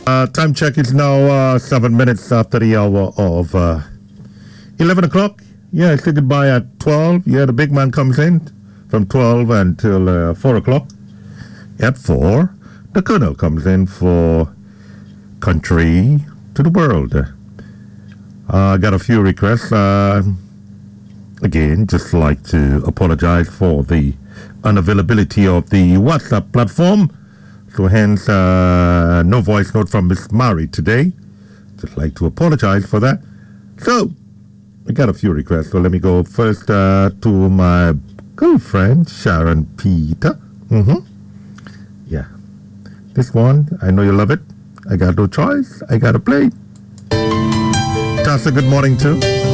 Time check is now 7 minutes after the hour of 11 o'clock. Yeah, I say goodbye at 12. Yeah, the big man comes in from 12 until 4 o'clock. At 4, the colonel comes in for country to the world. I got a few requests. Again, just like to apologize for the unavailability of the WhatsApp platform. So hence, no voice note from Miss Mari today. Just like to apologize for that. So, I got a few requests. So let me go first to my girlfriend, Sharon Peter. Yeah. This one, I know you love it. I got no choice. I got to play. Tassa, good morning too.